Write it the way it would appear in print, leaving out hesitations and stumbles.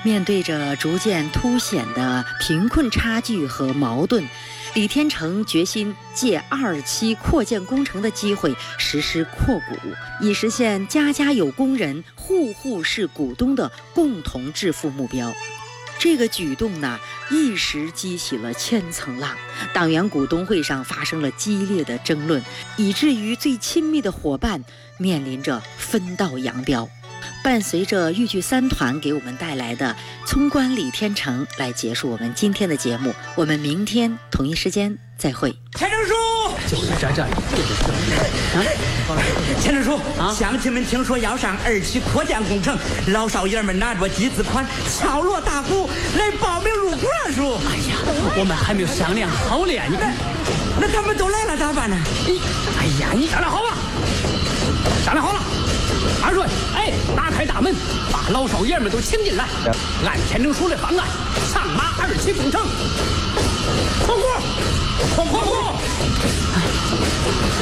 面对着逐渐凸显的贫困差距和矛盾，李天成决心借2期扩建工程的机会实施扩股，以实现家家有工人、户户是股东的共同致富目标。这个举动呢，一时激起了千层浪，党员股东会上发生了激烈的争论，以至于最亲密的伙伴面临着分道扬镳。伴随着豫剧3团给我们带来的《葱关李天成》来结束我们今天的节目，我们明天同一时间再会。 天成叔， 就是这样， 钱成叔，乡亲们听说要上2期扩建工程，老少爷们拿着集资款，敲锣打鼓来报名入股了，叔。 哎呀，我们还没有商量好嘞，你看， 那他们都来了咋办呢？ 哎呀，你商量好了，商量好了。二顺，打开大门，把老少爷们都请进来，按天成叔的方案上马2期工程，通过。